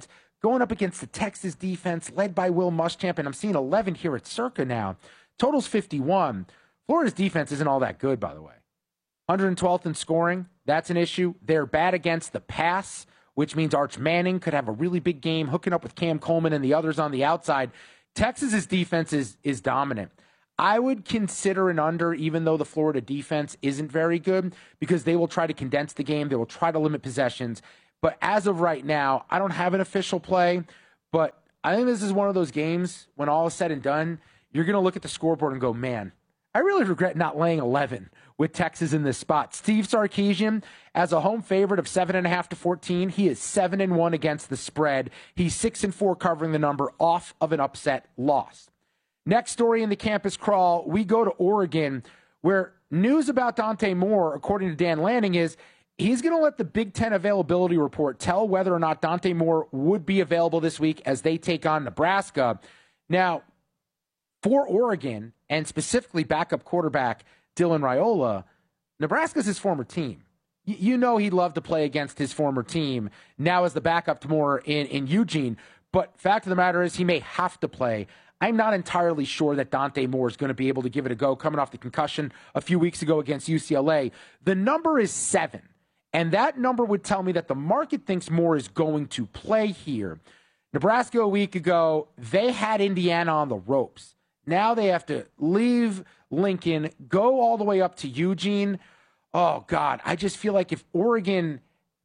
going up against the Texas defense led by Will Muschamp, and I'm seeing 11 here at Circa now. Total's 51. Florida's defense isn't all that good, by the way. 112th in scoring. That's an issue. They're bad against the pass, which means Arch Manning could have a really big game hooking up with Cam Coleman and the others on the outside. Texas's defense is dominant. I would consider an under, even though the Florida defense isn't very good, because they will try to condense the game. They will try to limit possessions. But as of right now, I don't have an official play. But I think this is one of those games, when all is said and done, you're going to look at the scoreboard and go, man, I really regret not laying 11 with Texas in this spot. Steve Sarkisian, as a home favorite of 7.5 to 14, he is 7-1 against the spread. He's 6-4 covering the number off of an upset loss. Next story in the campus crawl, we go to Oregon, where news about Dante Moore, according to Dan Lanning, is he's going to let the Big Ten availability report tell whether or not Dante Moore would be available this week as they take on Nebraska. Now, for Oregon, and specifically backup quarterback Dylan Raiola, Nebraska's his former team. You know he'd love to play against his former team now as the backup to Moore in Eugene. But fact of the matter is he may have to play. I'm not entirely sure that Dante Moore is going to be able to give it a go coming off the concussion a few weeks ago against UCLA. The number is 7, and that number would tell me that the market thinks Moore is going to play here. Nebraska a week ago, they had Indiana on the ropes. Now they have to leave Lincoln, go all the way up to Eugene. Oh, God, I just feel like if Oregon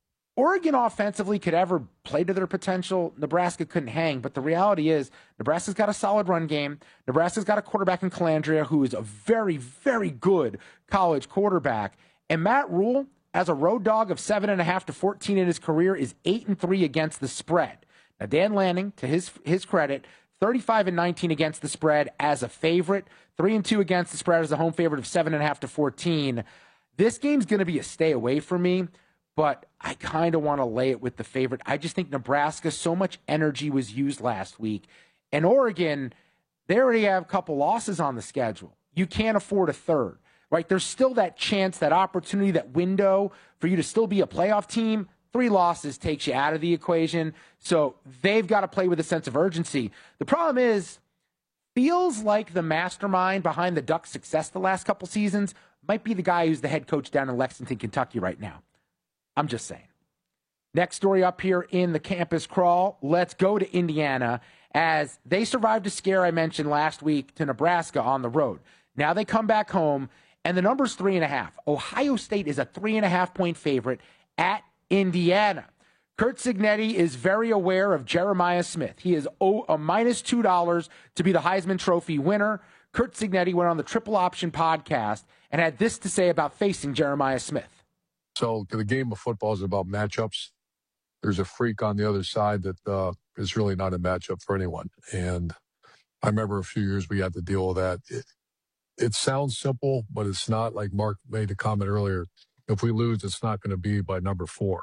offensively could ever play to their potential, Nebraska couldn't hang. But the reality is Nebraska's got a solid run game. Nebraska's got a quarterback in Calandria who is a very, very good college quarterback. And Matt Rule, as a road dog of 7.5 to 14 in his career, is 8-3 against the spread. Now, Dan Lanning, to his credit, 35-19 against the spread as a favorite, 3-2 against the spread as a home favorite of 7.5 to 14. This game's going to be a stay away for me, but I kind of want to lay it with the favorite. I just think Nebraska, so much energy was used last week. And Oregon, they already have a couple losses on the schedule. You can't afford a third, right? There's still that chance, that opportunity, that window for you to still be a playoff team. 3 losses takes you out of the equation. So they've got to play with a sense of urgency. The problem is, feels like the mastermind behind the Ducks' success the last couple seasons might be the guy who's the head coach down in Lexington, Kentucky right now. I'm just saying. Next story up here in the campus crawl. Let's go to Indiana, as they survived a scare I mentioned last week to Nebraska on the road. Now they come back home, and the number's 3.5. Ohio State is a 3.5-point favorite at Indiana. Curt Cignetti is very aware of Jeremiah Smith. He is a minus $2 to be the Heisman Trophy winner. Curt Cignetti went on the Triple Option podcast and had this to say about facing Jeremiah Smith. So the game of football is about matchups. There's a freak on the other side that is really not a matchup for anyone. And I remember a few years we had to deal with that. It sounds simple, but it's not. Like Mark made a comment earlier. If we lose, it's not going to be by number 4.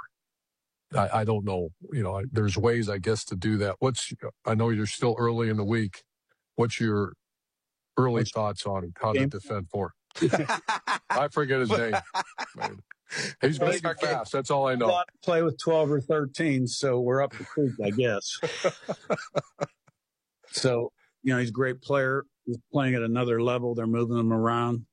I don't know. There's ways, I guess, to do that. I know you're still early in the week. What's your early thoughts on how to defend 4? I forget his name. He's going to be fast. That's all I know. Play with 12 or 13, so we're up the creek, I guess. So, he's a great player. He's playing at another level. They're moving him around.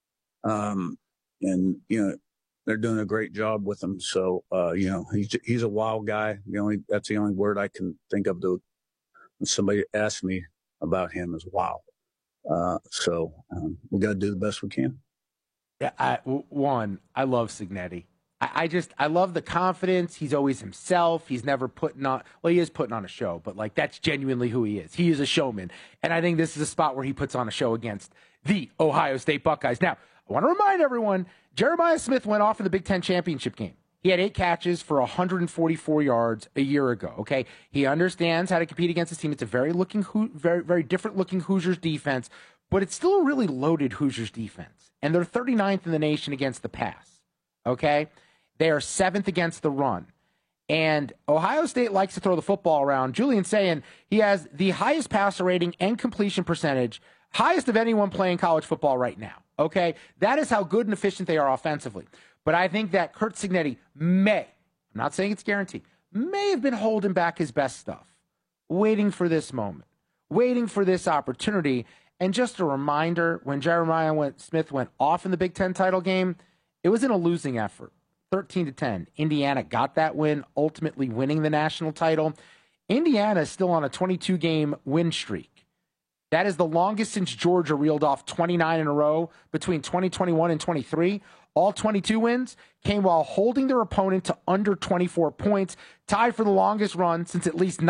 And they're doing a great job with him. So, he's a wild guy. That's the only word I can think of when somebody asks me about him is wow. So we got to do the best we can. Yeah, I love Cignetti. I love the confidence. He's always himself. He's never putting on, he is putting on a show, but that's genuinely who he is. He is a showman. And I think this is a spot where he puts on a show against the Ohio State Buckeyes. Now, I want to remind everyone, Jeremiah Smith went off in the Big Ten championship game. He had 8 catches for 144 yards a year ago, okay? He understands how to compete against his team. It's a very very different-looking Hoosiers defense, but it's still a really loaded Hoosiers defense. And they're 39th in the nation against the pass, okay? They are 7th against the run. And Ohio State likes to throw the football around. Julian's saying he has the highest passer rating and completion percentage, highest of anyone playing college football right now. Okay, that is how good and efficient they are offensively. But I think that Curt Cignetti I'm not saying it's guaranteed, may have been holding back his best stuff. waiting for this moment, waiting for this opportunity. And just a reminder, when Jeremiah Smith went off in the Big Ten title game, it was in a losing effort, 13-10. Indiana got that win, ultimately winning the national title. Indiana is still on a 22-game win streak. That is the longest since Georgia reeled off 29 in a row between 2021 and 23. All 22 wins came while holding their opponent to under 24 points, tied for the longest run since at least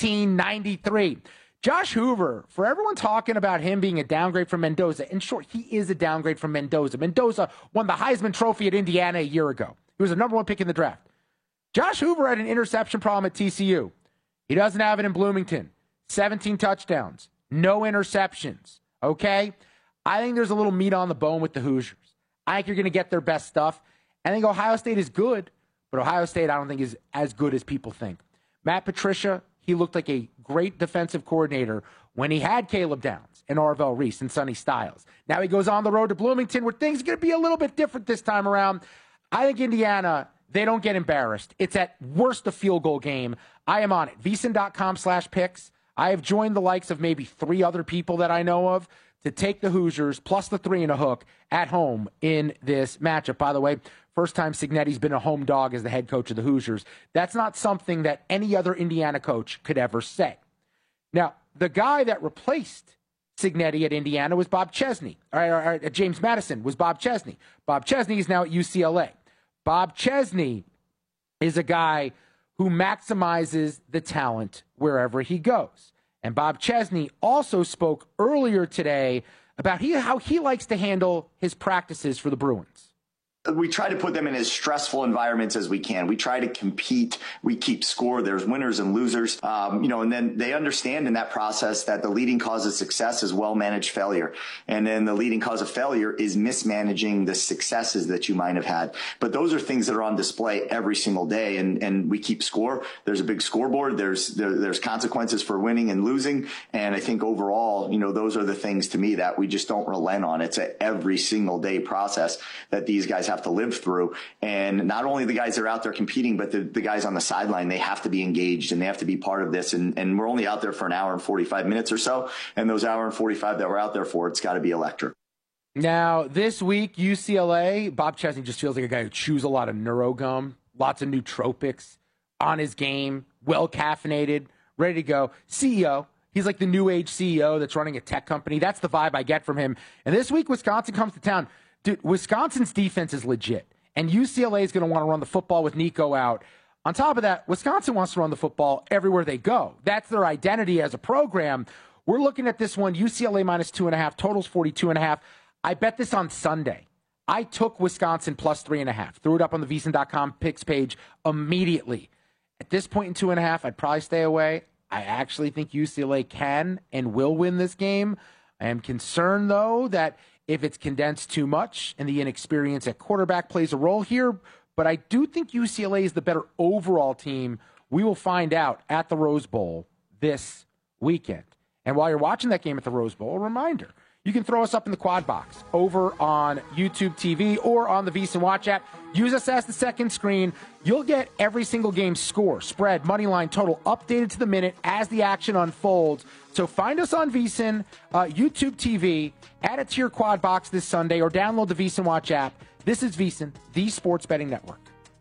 1993. Josh Hoover, for everyone talking about him being a downgrade from Mendoza, in short, he is a downgrade from Mendoza. Mendoza won the Heisman Trophy at Indiana a year ago. He was the number 1 pick in the draft. Josh Hoover had an interception problem at TCU. He doesn't have it in Bloomington. 17 touchdowns, no interceptions, okay? I think there's a little meat on the bone with the Hoosiers. I think you're going to get their best stuff. I think Ohio State is good, but Ohio State I don't think is as good as people think. Matt Patricia, he looked like a great defensive coordinator when he had Caleb Downs and Arvell Reese and Sonny Styles. Now he goes on the road to Bloomington where things are going to be a little bit different this time around. I think Indiana, they don't get embarrassed. It's at worst a field goal game. I am on it. VSiN.com/picks. I have joined the likes of maybe 3 other people that I know of to take the Hoosiers plus the 3 and a hook at home in this matchup. By the way, first time Cignetti's been a home dog as the head coach of the Hoosiers. That's not something that any other Indiana coach could ever say. Now, the guy that replaced Cignetti at Indiana was Bob Chesney. Or James Madison was Bob Chesney. Bob Chesney is now at UCLA. Bob Chesney is a guy who maximizes the talent wherever he goes. And Bob Chesney also spoke earlier today about how he likes to handle his practices for the Bruins. We try to put them in as stressful environments as we can. We try to compete. We keep score. There's winners and losers, and then they understand in that process that the leading cause of success is well-managed failure. And then the leading cause of failure is mismanaging the successes that you might have had. But those are things that are on display every single day. And we keep score. There's a big scoreboard. There's consequences for winning and losing. And I think overall, those are the things to me that we just don't relent on. It's an every single day process that these guys have to live through. And not only the guys that are out there competing, but the guys on the sideline, they have to be engaged and they have to be part of this. And we're only out there for an hour and 45 minutes or so. And those hour and 45 that we're out there for, it's got to be electric. Now, this week, UCLA, Bob Chesney just feels like a guy who chews a lot of NeuroGum, lots of nootropics on his game, well caffeinated, ready to go. CEO. He's like the new age CEO that's running a tech company. That's the vibe I get from him. And this week, Wisconsin comes to town. Dude, Wisconsin's defense is legit, and UCLA is going to want to run the football with Nico out. On top of that, Wisconsin wants to run the football everywhere they go. That's their identity as a program. We're looking at this one, UCLA minus 2.5, totals 42.5. I bet this on Sunday. I took Wisconsin plus 3.5, threw it up on the VSiN.com picks page immediately. At this point in 2.5, I'd probably stay away. I actually think UCLA can and will win this game. I am concerned, though, that if it's condensed too much and the inexperience at quarterback plays a role here, but I do think UCLA is the better overall team. We will find out at the Rose Bowl this weekend. And while you're watching that game at the Rose Bowl, a reminder, you can throw us up in the quad box over on YouTube TV or on the VSiN Watch app. Use us as the second screen. You'll get every single game's score, spread, money line, total updated to the minute as the action unfolds. So find us on VSiN, YouTube TV, add it to your quad box this Sunday, or download the VSiN Watch app. This is VSiN, the Sports Betting Network.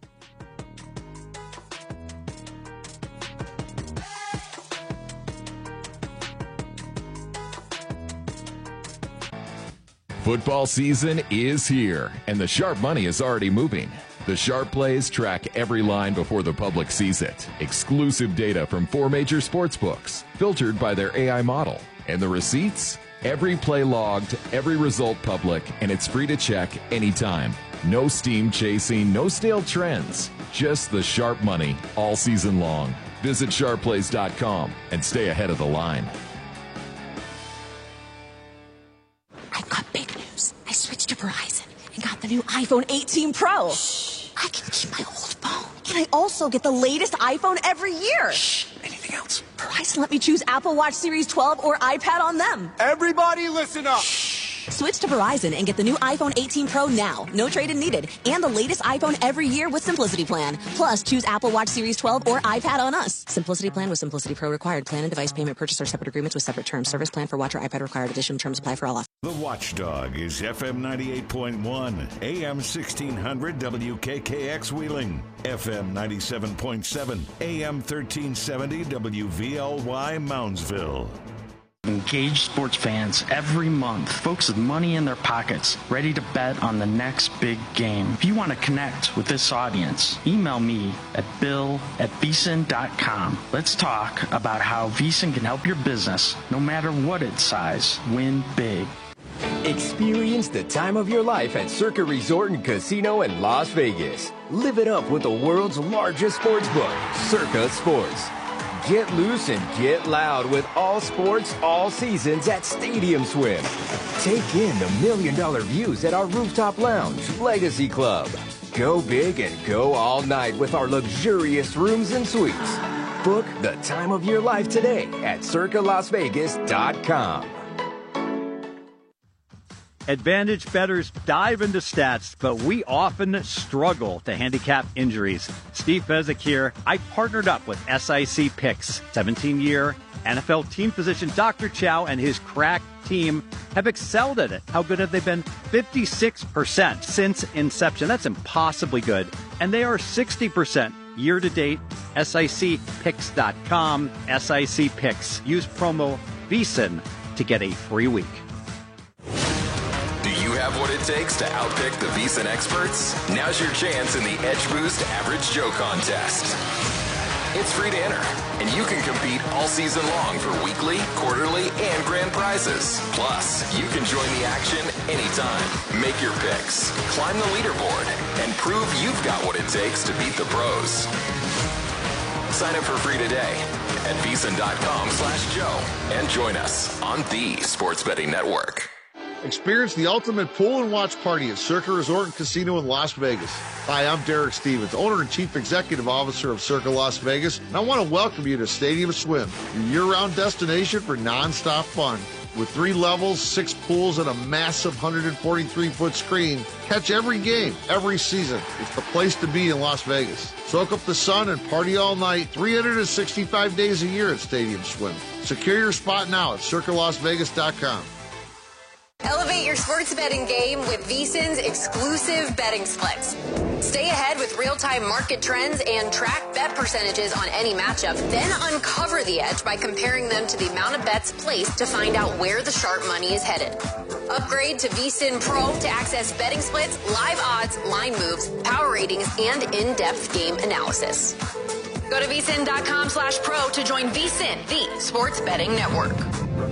Football season is here, and the sharp money is already moving. The Sharp Plays track every line before the public sees it. Exclusive data from 4 major sports books, filtered by their AI model. And the receipts? Every play logged, every result public, and it's free to check anytime. No steam chasing, no stale trends. Just the sharp money all season long. Visit sharpplays.com and stay ahead of the line. I've got big news. I switched to Verizon and got the new iPhone 18 Pro. Shh. I can keep my old phone. And I also get the latest iPhone every year. Shh. Anything else? Verizon let me choose Apple Watch Series 12 or iPad on them. Everybody listen up. Shh. Switch to Verizon and get the new iPhone 18 Pro now. No trade-in needed. And the latest iPhone every year with Simplicity Plan. Plus, choose Apple Watch Series 12 or iPad on us. Simplicity Plan with Simplicity Pro required. Plan and device payment purchase or separate agreements with separate terms. Service plan for watch or iPad required. Additional terms apply for all offers. The Watchdog is FM 98.1, AM 1600 WKKX Wheeling, FM 97.7, AM 1370 WVLY Moundsville. Engage sports fans every month. Folks with money in their pockets, ready to bet on the next big game. If you want to connect with this audience, email me at bill@vsin.com. Let's talk about how VSiN can help your business, no matter what its size, win big. Experience the time of your life at Circa Resort and Casino in Las Vegas. Live it up with the world's largest sports book, Circa Sports. Get loose and get loud with all sports, all seasons at Stadium Swim. Take in the $1 million views at our rooftop lounge, Legacy Club. Go big and go all night with our luxurious rooms and suites. Book the time of your life today at circalasvegas.com. Advantage bettors dive into stats, but we often struggle to handicap injuries. Steve Fezzik here. I partnered up with SIC Picks. 17-year NFL team physician Dr. Chow and his crack team have excelled at it. How good have they been? 56% since inception. That's impossibly good. And they are 60% year-to-date. SICPicks.com. SIC Picks. Use promo VSiN to get a free week. Do you have what it takes to outpick the VSiN experts? Now's your chance in the Edge Boost Average Joe contest. It's free to enter, and you can compete all season long for weekly, quarterly, and grand prizes. Plus, you can join the action anytime. Make your picks, climb the leaderboard, and prove you've got what it takes to beat the pros. Sign up for free today at VSiN.com/Joe and join us on the Sports Betting Network. Experience the ultimate pool and watch party at Circa Resort and Casino in Las Vegas. Hi, I'm Derek Stevens, owner and chief executive officer of Circa Las Vegas, and I want to welcome you to Stadium Swim, your year-round destination for nonstop fun. With 3 levels, 6 pools, and a massive 143-foot screen, catch every game, every season. It's the place to be in Las Vegas. Soak up the sun and party all night, 365 days a year at Stadium Swim. Secure your spot now at circalasvegas.com. Elevate your sports betting game with VSiN's exclusive betting splits. Stay ahead with real-time market trends and track bet percentages on any matchup, then uncover the edge by comparing them to the amount of bets placed to find out where the sharp money is headed. Upgrade to VSiN Pro to access betting splits, live odds, line moves, power ratings, and in-depth game analysis. Go to VSiN.com/pro to join VSiN, the sports betting network.